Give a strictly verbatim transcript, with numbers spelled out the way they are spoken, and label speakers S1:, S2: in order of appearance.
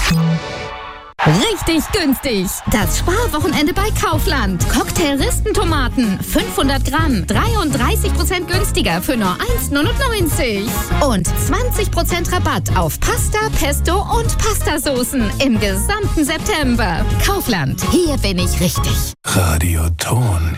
S1: Richtig günstig. Das Sparwochenende bei Kaufland. Cocktail-Ristentomaten. fünfhundert Gramm. dreiunddreißig Prozent günstiger für nur eins neunundneunzig. Und zwanzig Prozent Rabatt auf Pasta, Pesto und Pastasoßen im gesamten September. Kaufland. Hier bin ich richtig.
S2: Radioton.